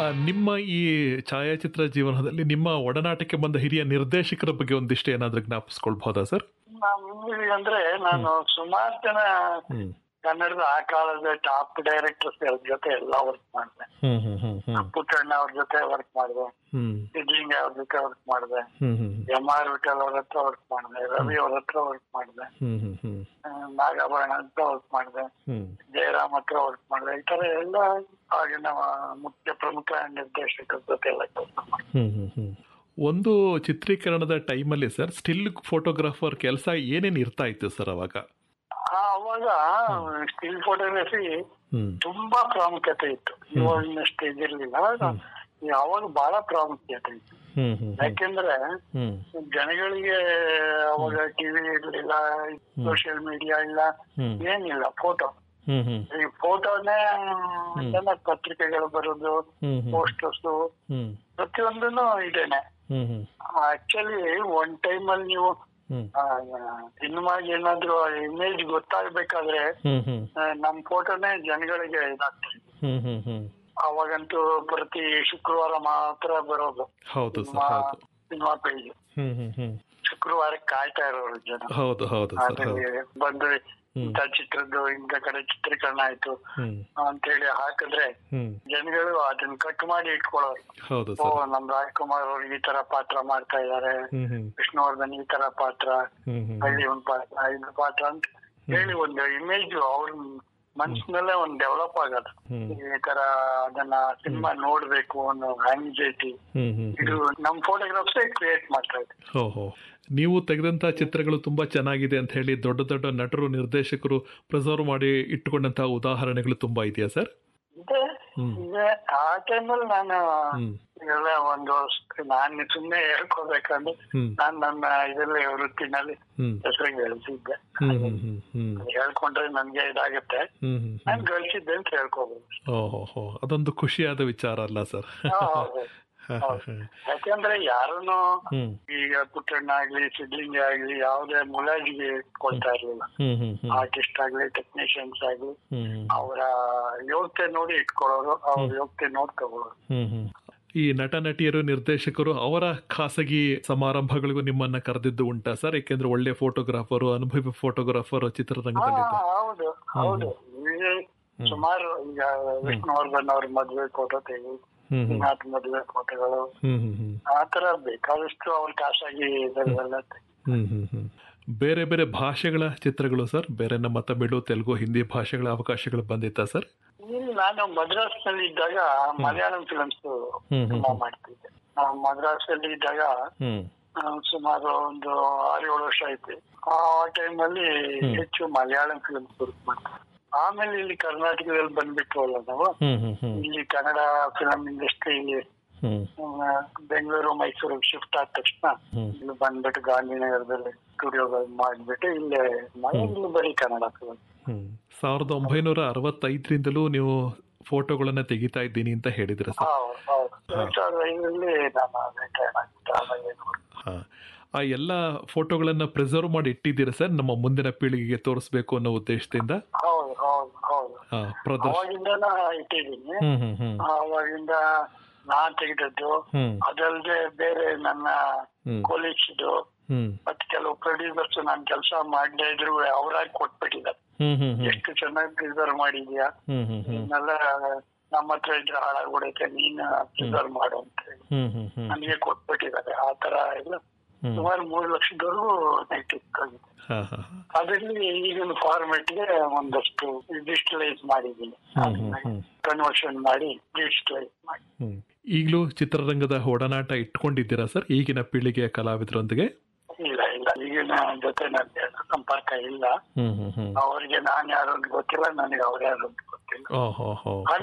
ನಿಮ್ಮ ಈ ಛಾಯಾಚಿತ್ರ ಜೀವನದಲ್ಲಿ ನಿಮ್ಮ ಒಡನಾಟಕ್ಕೆ ಬಂದ ಹಿರಿಯ ನಿರ್ದೇಶಕರ ಬಗ್ಗೆ ಒಂದಿಷ್ಟು ಏನಾದ್ರೂ ಜ್ಞಾಪಿಸ್ಕೊಳ್ಬಹುದಾ ಸರ್? ಅಂದ್ರೆ ನಾನು ಸುಮಾರು ಜನ ಕನ್ನಡದ ಆ ಕಾಲದ ಟಾಪ್ ಡೈರೆಕ್ಟರ್ಸ್ ಜೊತೆ ಎಲ್ಲ ವರ್ಕ್ ಮಾಡಿದೆ. ಪುಟ್ಟಣ್ಣ ಅವ್ರ ಜೊತೆ ವರ್ಕ್ ಮಾಡಿದೆ, ಸಿದ್ಲಿಂಗ ಅವ್ರ ಜೊತೆ ವರ್ಕ್ ಮಾಡಿದೆ, ಎಂ.ಆರ್. ವಿಠಲ್ ಅವ್ರ ಹತ್ರ ವರ್ಕ್ ಮಾಡಿದೆ, ರವಿ ಅವ್ರ ಹತ್ರ ವರ್ಕ್ ಮಾಡಿದೆ, ನಾಗಾಭರಣ ಹತ್ರ ವರ್ಕ್ ಮಾಡಿದೆ, ಜಯರಾಮ್ ಹತ್ರ ವರ್ಕ್ ಮಾಡಿದೆ. ಈ ತರ ಎಲ್ಲ ಆಗಿನ ಮುಖ್ಯ ಪ್ರಮುಖ ನಿರ್ದೇಶಕರ ಜೊತೆ ಎಲ್ಲ ಕೆಲಸ ಮಾಡಿದೆ. ಒಂದು ಚಿತ್ರೀಕರಣದ ಟೈಮಲ್ಲಿ ಸರ್ ಸ್ಟಿಲ್ ಫೋಟೋಗ್ರಾಫರ್ ಕೆಲಸ ಏನೇನು ಇರ್ತಾ ಇತ್ತು ಸರ್ ಅವಾಗ? ಅವಾಗ ಸ್ಟಿಲ್ ಫೋಟೋಗ್ರಫಿ ತುಂಬಾ ಪ್ರಾಮುಖ್ಯತೆ ಇತ್ತು. ಇವಾಗಿನಷ್ಟು ಇದಿರ್ಲಿಲ್ಲ, ಅವಾಗ ಬಹಳ ಪ್ರಾಮುಖ್ಯತೆ ಇತ್ತು. ಯಾಕೆಂದ್ರೆ ಜನಗಳಿಗೆ ಅವಾಗ ಟಿವಿ ಇರ್ಲಿಲ್ಲ, ಸೋಷಿಯಲ್ ಮೀಡಿಯಾ ಇಲ್ಲ, ಏನಿಲ್ಲ. ಈ ಫೋಟೋನೇ ಪತ್ರಿಕೆಗಳು ಬರೋದು, ಪೋಸ್ಟರ್ಸ್ ಪ್ರತಿಯೊಂದೂ ಇದೇನೆ. ಆಕ್ಚುಲಿ ಒನ್ ಟೈಮ್ ಅಲ್ಲಿ ನೀವು ಸಿನಿಮಾಗೆ ಏನಾದ್ರು ಇಮೇಜ್ ಗೊತ್ತಾಗ್ಬೇಕಾದ್ರೆ ನಮ್ ಫೋಟೋನೇ ಜನಗಳಿಗೆ ಇದಾಗ್ತದೆ. ಅವಾಗಂತೂ ಪ್ರತಿ ಶುಕ್ರವಾರ ಮಾತ್ರ ಬರೋದು ಸಿನಿಮಾ ಪೇಜ್. ಶುಕ್ರವಾರಕ್ಕೆ ಕಾಯ್ತಾ ಇರೋರು ಜನ. ಬಂದು ಇಂಥ ಚಿತ್ರದ್ದು ಇಂಥ ಕಡೆ ಚಿತ್ರೀಕರಣ ಆಯ್ತು ಅಂತ ಹೇಳಿ ಹಾಕಿದ್ರೆ ಜನಗಳು ಅದನ್ನ ಕಟ್ ಮಾಡಿ ಇಟ್ಕೊಳ್ಳೋರು. ನಮ್ ರಾಜ್ಕುಮಾರ್ ಅವ್ರು ಈ ತರ ಪಾತ್ರ ಮಾಡ್ತಾ ಇದಾರೆ, ವಿಷ್ಣುವರ್ಧನ್ ಈ ತರ ಪಾತ್ರ, ಹಳ್ಳಿ ಒಂದ್ ಪಾತ್ರ, ಇದು ಪಾತ್ರ ಅಂತ ಹೇಳಿ ಒಂದು ಇಮೇಜ್ ಅವ್ರ ಮನ್ಸಿನಲ್ಲೇ ಒಂದು ಡೆವಲಪ್ ಆಗದು. ಈ ತರ ಅದನ್ನ ಸಿನಿಮಾ ನೋಡ್ಬೇಕು ಅನ್ನೋ ಆಂಗ್ಸೈಟಿ ಇದು ನಮ್ ಫೋಟೋಗ್ರಾಫ್ಸ್ ಕ್ರಿಯೇಟ್ ಮಾಡ್ತಾ ಇದ್ರು. ನೀವು ತೆಗೆದಂತಹ ಚಿತ್ರಗಳು ತುಂಬಾ ಚೆನ್ನಾಗಿದೆ ಅಂತ ಹೇಳಿ ದೊಡ್ಡ ದೊಡ್ಡ ನಟರು ನಿರ್ದೇಶಕರು ಪ್ರಿಸರ್ವ್ ಮಾಡಿ ಇಟ್ಟುಕೊಂಡಂತಹ ಉದಾಹರಣೆಗಳು ತುಂಬಾ ಇದೆಯಾ ಸರ್? ಇದೆ. ಆ ಟೈಮಲ್ಲಿ ನಾನು ಎಲ್ಲ ಒಂದು ನಾನು ಸುಮ್ಮನೆ ಹೇಳ್ಕೋಬೇಕಂದ್ರೆ ನಾನ್ ನನ್ನ ಇದರಲ್ಲಿ ವೃತ್ತಿನಲ್ಲಿ ಹೆಸರಿಗೆ ಗಳಿಸಿದ್ದೆ. ಹೇಳ್ಕೊಂಡ್ರೆ ನನ್ಗೆ ಇದಾಗುತ್ತೆ, ನಾನ್ ಗಳಿಸಿದ್ದೆ ಅಂತ ಹೇಳ್ಕೋಬಹುದು. ಓಹೋ, ಅದೊಂದು ಖುಷಿಯಾದ ವಿಚಾರ ಅಲ್ಲ ಸರ್? ಯಾಕಂದ್ರೆ ಯಾರನ್ನು ಈಗ ಪುಟ್ಟಣ್ಣ ಆಗ್ಲಿ ಸಿದ್ಲಿಂಗ ಆಗ್ಲಿ ಯಾವುದೇ ಮುಲಾಜಿಗೆ ಕೊಡ್ತಾ ಇರ್ಲಿಲ್ಲ. ಆರ್ಟಿಸ್ಟ್ ಆಗ್ಲಿ ಟೆಕ್ನಿಷಿಯನ್ಸ್ ಆಗ್ಲಿ ಅವರ ಯೋಗ್ಯತೆ ನೋಡಿ ಇಟ್ಕೊಳ್ಳೋರು, ಅವ್ರ ಯೋಗ್ಯತೆ ನೋಡಿ ತಗೊಳ್ಳೋರು. ಈ ನಟ ನಟಿಯರು ನಿರ್ದೇಶಕರು ಅವರ ಖಾಸಗಿ ಸಮಾರಂಭಗಳಿಗೂ ನಿಮ್ಮನ್ನ ಕರೆದಿದ್ದು ಉಂಟಾ ಸರ್? ಯಾಕೆಂದ್ರೆ ಒಳ್ಳೆ ಫೋಟೋಗ್ರಾಫರು, ಅನುಭವಿ ಫೋಟೋಗ್ರಾಫರ್ ಚಿತ್ರರಂಗದಲ್ಲಿ. ಹೌದು ಹೌದು, ಸುಮಾರು ಈಗ ವಿಷ್ಣುವರ್ಧನ್ ಅವ್ರ ಮದುವೆ ಫೋಟೋ ತೆಗಿ, ಮದುವೆ ಫೋಟೋಗಳು, ಆತರ ಬೇಕಾದಷ್ಟು ಅವ್ರ ಖಾಸಗಿ ಇದೆಲ್ಲ. ಬೇರೆ ಬೇರೆ ಭಾಷೆಗಳ ಚಿತ್ರಗಳು ಸರ್? ಬೇರೆ ನಮ್ಮ ತಮಿಳು, ತೆಲುಗು, ಹಿಂದಿ ಭಾಷೆಗಳ ಅವಕಾಶಗಳು ಬಂದಿತ್ತಾ ಸರ್? ನಾನು ಮದ್ರಾಸ್ ನಲ್ಲಿ ಇದ್ದಾಗ ಮಲಯಾಳಂ ಫಿಲ್ಮ್ಸ್ ತುಂಬಾ ಮಾಡ್ತಿದ್ದೆ. ನಾವು ಮದ್ರಾಸ್ ಅಲ್ಲಿ ಇದ್ದಾಗ ಸುಮಾರು ಒಂದು 6-7 ವರ್ಷ ಐತಿ. ಆ ಟೈಮ್ ಅಲ್ಲಿ ಹೆಚ್ಚು ಮಲಯಾಳಂ ಫಿಲ್ಮ್ಸ್ ವರ್ಕ್ ಮಾಡ್ತೀವಿ. ಆಮೇಲೆ ಇಲ್ಲಿ ಕರ್ನಾಟಕದಲ್ಲಿ ಬಂದ್ಬಿಟ್ವಲ್ಲ ನಾವು, ಇಲ್ಲಿ Kannada film industry Bengaluru Mysuru shift ಆದ ತಕ್ಷಣ ಇಲ್ಲಿ ಬಂದ್ಬಿಟ್ಟು ಗಾಂಧಿನಗರದಲ್ಲಿ ಸ್ಟುಡಿಯೋಗಳು ಮಾಡ್ಬಿಟ್ಟು ಇಲ್ಲೇ ಇಲ್ಲಿ ಬರೀ ಕನ್ನಡ ಫಿಲಂ. 1965ರಿಂದಲೂ ನೀವು ಫೋಟೋಗಳನ್ನ ತೆಗಿತಾ ಇದ್ದೀನಿ ಅಂತ ಹೇಳಿದ್ರೆ ಸರ್? ಹೌದು, 2005ರಲ್ಲಿ ಆ ಎಲ್ಲ ಫೋಟೋಗಳನ್ನ ಪ್ರಿಸರ್ವ್ ಮಾಡಿ ಇಟ್ಟಿದ್ದೀರಾ ಸರ್, ನಮ್ಮ ಮುಂದಿನ ಪೀಳಿಗೆಗೆ ತೋರಿಸ್ಬೇಕು ಅನ್ನೋ ಉದ್ದೇಶದಿಂದ? ಅವಾಗಿಂದ ಇಟ್ಟಿದ್ದೀನಿ. ಅವಾಗಿಂದ ನಾನ್ ತೆಗೆದದ್ದು ಅದಲ್ಲದೆ ಬೇರೆ ನನ್ನ ಕೊಲೀಗ್ಸ್ ಮತ್ತೆ ಕೆಲವು ಪ್ರೊಡ್ಯೂಸರ್ಸ್ ನಾನ್ ಕೆಲಸ ಮಾಡದೇ ಇದ್ರು ಅವರಾಗಿ ಕೊಟ್ಬಿಟ್ಟಿದ್ದಾರೆ. ಎಷ್ಟು ಚೆನ್ನಾಗಿ ಪ್ರಿಸರ್ವ್ ಮಾಡಿದ್ಯಾ, ಇದನ್ನೆಲ್ಲ ನಮ್ಮ ಹತ್ರ ಇದ್ರೆ ಹಾಳಾಗ್ಬಿಡೈತೆ, ನೀನ್ ಪ್ರಿಸರ್ವ್ ಮಾಡು ಅಂತ ಹೇಳಿ ನನಗೆ ಕೊಟ್ಬಿಟ್ಟಿದ್ದಾರೆ. ಆ ತರ ಎಲ್ಲ ಸುಮಾರು 3 ಲಕ್ಷದವರೆಗೂ ನೆಟ್ಟಿಕ್ಕಾಗಿದೆ. ಅದರಲ್ಲಿ ಈಗಿನ ಫಾರ್ಮೆಟ್ಗೆ ಒಂದಷ್ಟು ಡಿಜಿಟಲೈಸ್ ಮಾಡಿದ್ದೀನಿ, ಕನ್ವರ್ಷನ್ ಮಾಡಿ ಡಿಜಿಟಲೈಸ್ ಮಾಡಿ. ಈಗಲೂ ಚಿತ್ರರಂಗದ ಒಡನಾಟ ಇಟ್ಕೊಂಡಿದ್ದೀರಾ ಸರ್ ಈಗಿನ ಪೀಳಿಗೆಯ ಕಲಾವಿದರೊಂದಿಗೆ? ಇಲ್ಲ, ಈಗಿನ ಜೊತೆ ನನಗೆ ಸಂಪರ್ಕ ಇಲ್ಲ. ಅವರಿಗೆ ನಾನು ಯಾರು ಗೊತ್ತಿಲ್ಲ, ನನಗೆ ಅವ್ರು ಯಾರು ಗೊತ್ತಿಲ್ಲ.